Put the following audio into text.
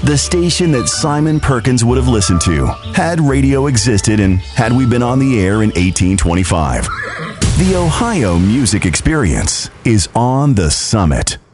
the station that Simon Perkins would have listened to had radio existed and had we been on the air in 1825. The Ohio Music Experience is on the Summit.